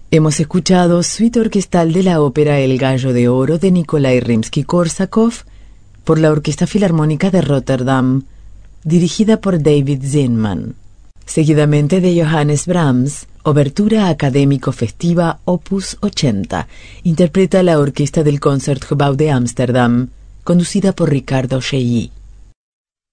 Hemos escuchado Suite orquestal de la ópera El Gallo de Oro de Nikolai Rimsky-Korsakov por la Orquesta Filarmónica de Rotterdam, dirigida por David Zinman. Seguidamente de Johannes Brahms, Obertura Académico Festiva Opus 80, interpreta la Orquesta del Concertgebouw de Ámsterdam, conducida por Ricardo Chailly.